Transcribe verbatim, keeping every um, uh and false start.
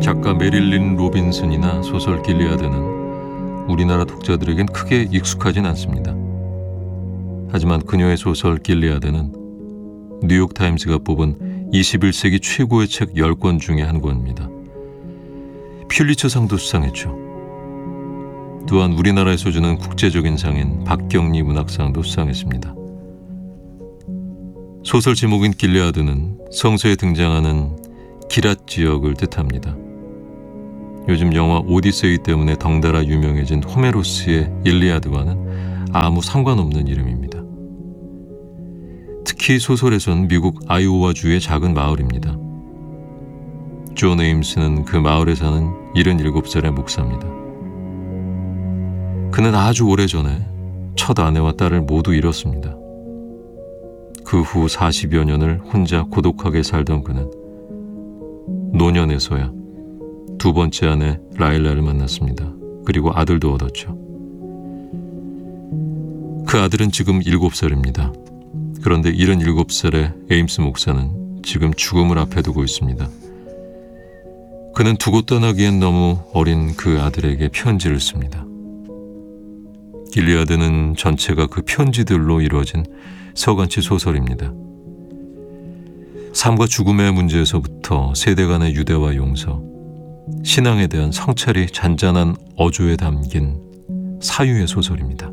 작가 메릴린 로빈슨이나 소설 길리아드는 우리나라 독자들에겐 크게 익숙하진 않습니다. 하지만 그녀의 소설 길리아드는 뉴욕타임스가 뽑은 이십일 세기 최고의 책 열 권 중에 한 권입니다. 퓰리처상도 수상했죠. 또한 우리나라에서 주는 국제적인 상인 박경리 문학상도 수상했습니다. 소설 제목인 길리아드는 성서에 등장하는 기랏 지역을 뜻합니다. 요즘 영화 오디세이 때문에 덩달아 유명해진 호메로스의 일리아드와는 아무 상관없는 이름입니다. 특히 소설에선 미국 아이오와주의 작은 마을입니다. 존 에임스는 그 마을에 사는 일흔일곱 살의 목사입니다. 그는 아주 오래전에 첫 아내와 딸을 모두 잃었습니다. 그 후 사십여 년을 혼자 고독하게 살던 그는 노년에서야 두 번째 아내 라일라를 만났습니다. 그리고 아들도 얻었죠. 그 아들은 지금 일곱 살입니다. 그런데 일흔일곱 살의 에임스 목사는 지금 죽음을 앞에 두고 있습니다. 그는 두고 떠나기엔 너무 어린 그 아들에게 편지를 씁니다. 길리아드는 전체가 그 편지들로 이루어진 서간치 소설입니다. 삶과 죽음의 문제에서부터 세대 간의 유대와 용서, 신앙에 대한 성찰이 잔잔한 어조에 담긴 사유의 소설입니다.